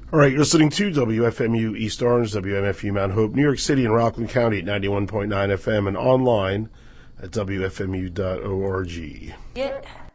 All right, you're listening to WFMU East Orange, WMFU Mount Hope, New York City and Rockland County at 91.9 FM and online at WFMU.org. Yeah.